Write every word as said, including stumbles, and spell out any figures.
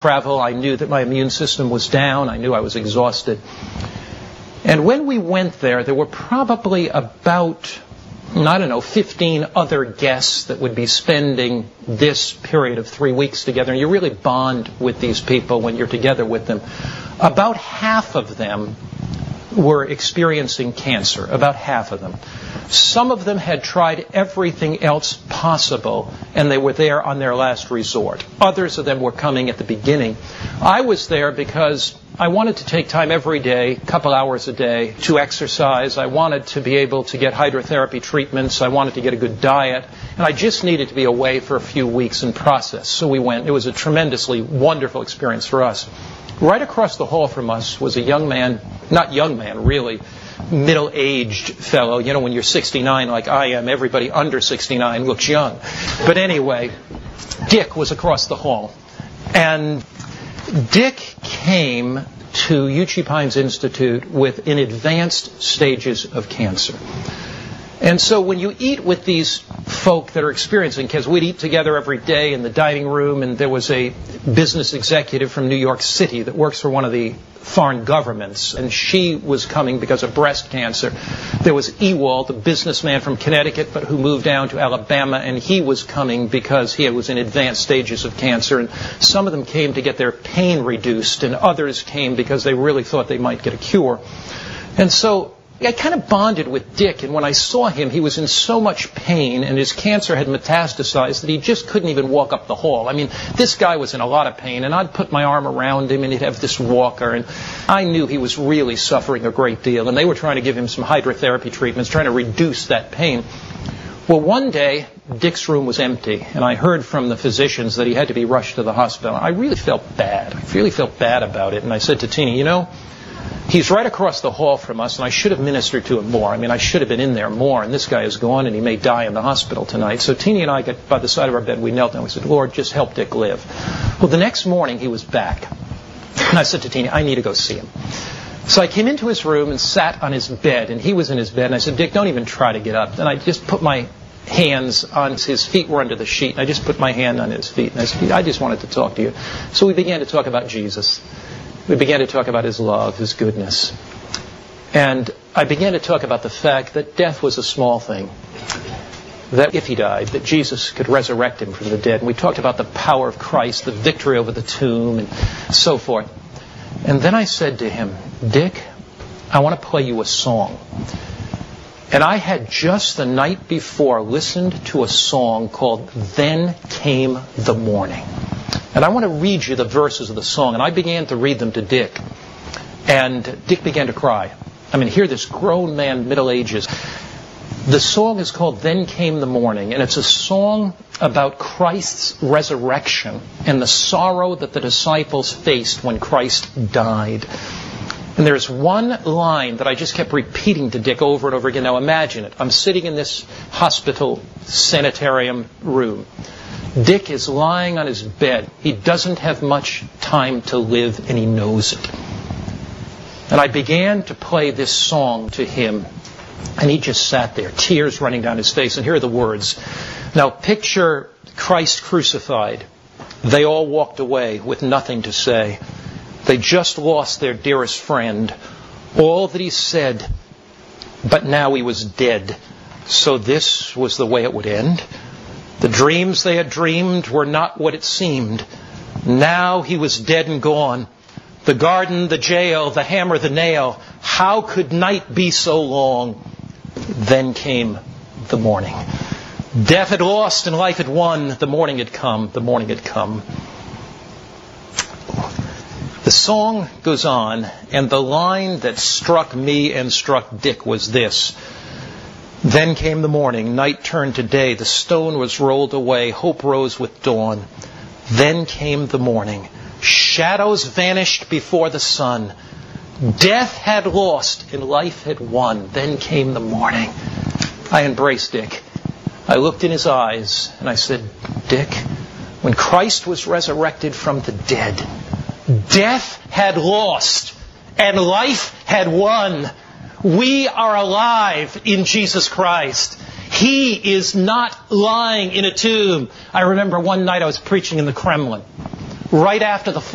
travel. I knew that my immune system was down. I knew I was exhausted. And when we went there, there were probably about, I don't know, fifteen other guests that would be spending this period of three weeks together. And you really bond with these people when you're together with them. About half of them were experiencing cancer, about half of them. Some of them had tried everything else possible, and they were there on their last resort. Others of them were coming at the beginning. I was there because I wanted to take time every day, a couple hours a day, to exercise. I wanted to be able to get hydrotherapy treatments. I wanted to get a good diet. And I just needed to be away for a few weeks and process. So we went. It was a tremendously wonderful experience for us. Right across the hall from us was a young man, not young man, really, middle-aged fellow. You know, when you're sixty-nine like I am, everybody under sixty-nine looks young. But anyway, Dick was across the hall. And Dick came to Uchee Pines Institute with in advanced stages of cancer. And so when you eat with these folk that are experiencing cancer, we'd eat together every day in the dining room, and there was a business executive from New York City that works for one of the foreign governments, and she was coming because of breast cancer. There was Ewald, the businessman from Connecticut, but who moved down to Alabama, and he was coming because he was in advanced stages of cancer. And some of them came to get their pain reduced, and others came because they really thought they might get a cure. And so I kind of bonded with Dick, and when I saw him, he was in so much pain, and his cancer had metastasized that he just couldn't even walk up the hall. I mean, this guy was in a lot of pain, and I'd put my arm around him, and he'd have this walker, and I knew he was really suffering a great deal, and they were trying to give him some hydrotherapy treatments, trying to reduce that pain. Well, one day, Dick's room was empty, and I heard from the physicians that he had to be rushed to the hospital. I really felt bad. I really felt bad about it, and I said to Tina, you know, he's right across the hall from us, and I should have ministered to him more. I mean, I should have been in there more, and this guy is gone, and he may die in the hospital tonight. So Teenie and I got by the side of our bed, we knelt down, we said, Lord, just help Dick live. Well, the next morning, he was back. And I said to Teenie, I need to go see him. So I came into his room and sat on his bed, and he was in his bed, and I said, Dick, don't even try to get up. And I just put my hands on his feet, were under the sheet, and I just put my hand on his feet, and I said, I just wanted to talk to you. So we began to talk about Jesus. We began to talk about his love, his goodness. And I began to talk about the fact that death was a small thing. That if he died, that Jesus could resurrect him from the dead. And we talked about the power of Christ, the victory over the tomb, and so forth. And then I said to him, Dick, I want to play you a song. And I had just the night before listened to a song called Then Came the Morning. And I want to read you the verses of the song. And I began to read them to Dick. And Dick began to cry. I mean, here this grown man, middle ages. The song is called Then Came the Morning. And it's a song about Christ's resurrection and the sorrow that the disciples faced when Christ died. And there's one line that I just kept repeating to Dick over and over again. Now imagine it. I'm sitting in this hospital sanitarium room. Dick is lying on his bed. He doesn't have much time to live, and he knows it. And I began to play this song to him, and he just sat there, tears running down his face. And here are the words. Now picture Christ crucified. They all walked away with nothing to say. They just lost their dearest friend. All that he said, but now he was dead. So this was the way it would end. The dreams they had dreamed were not what it seemed. Now he was dead and gone. The garden, the jail, the hammer, the nail. How could night be so long? Then came the morning. Death had lost and life had won. The morning had come. The morning had come. The song goes on, and the line that struck me and struck Dick was this. Then came the morning, night turned to day, the stone was rolled away, hope rose with dawn. Then came the morning, shadows vanished before the sun. Death had lost and life had won. Then came the morning. I embraced Dick. I looked in his eyes and I said, Dick, when Christ was resurrected from the dead, death had lost and life had won. We are alive in Jesus Christ. He is not lying in a tomb. I remember one night I was preaching in the Kremlin right after the